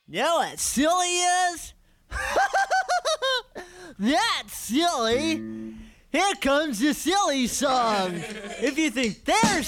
You know what silly is? That's silly. Here comes the silly song. If you think they're